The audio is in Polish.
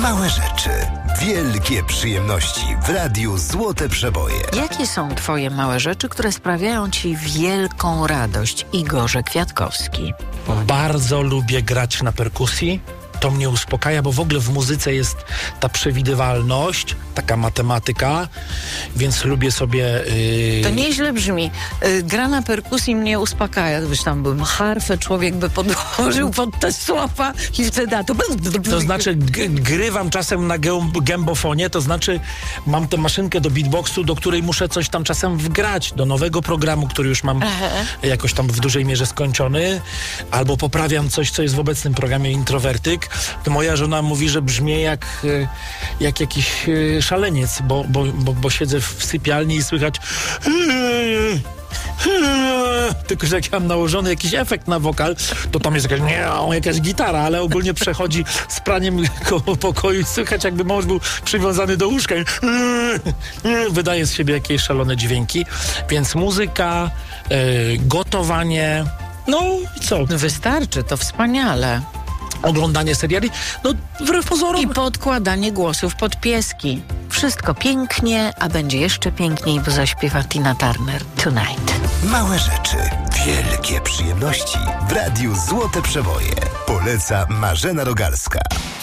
Małe rzeczy, wielkie przyjemności w Radiu Złote Przeboje. Jakie są twoje małe rzeczy, które sprawiają ci wielką radość? Igorze Kwiatkowski. Bardzo lubię grać na perkusji. To mnie uspokaja, bo w ogóle w muzyce jest ta przewidywalność, taka matematyka, więc lubię sobie... To nieźle brzmi. Gra na perkusji mnie uspokaja. Wiesz, tam bym harfę, człowiek by podłożył pod te słowa i wtedy... To znaczy grywam czasem na gębofonie, to znaczy mam tę maszynkę do beatboxu, do której muszę coś tam czasem wgrać, do nowego programu, który już mam jakoś tam w dużej mierze skończony, albo poprawiam coś, co jest w obecnym programie Introwertyk. To moja żona mówi, że brzmię jak jakiś szaleniec, bo siedzę w sypialni i słychać tylko, że jak ja mam nałożony jakiś efekt na wokal, to tam jest jakaś gitara, ale ogólnie przechodzi z praniem koło pokoju i słychać, jakby mąż był przywiązany do łóżka i wydaje z siebie jakieś szalone dźwięki. Więc muzyka, gotowanie, no i co? Wystarczy, to wspaniale. Oglądanie seriali, no wbrew pozorom. I podkładanie głosów pod pieski. Wszystko pięknie, a będzie jeszcze piękniej, bo zaśpiewa Tina Turner Tonight. Małe rzeczy, wielkie przyjemności w Radiu Złote Przeboje. Poleca Marzena Rogalska.